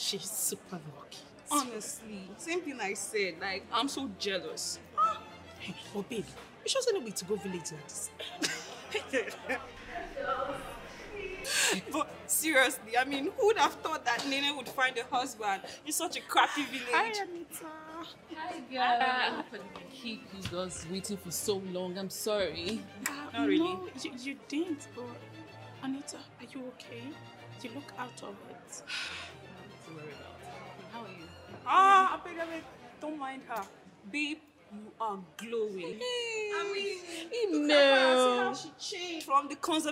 she's super lucky. Honestly, same thing I said. Like, I'm so jealous. Hey, but babe, you sure no be to go village like this? But seriously, I mean, who would have thought that Nene would find a husband in such a crappy Hi, village? Anita. Hi, girl. Hopefully keep you guys waiting for so long. I'm sorry. Not really. No, you didn't, but Anita, are you okay? You look out of it. Nothing to worry about. How are you? I beg, don't mind her. Babe, you are glowing. I mean, look at her, see how she changed from the conservative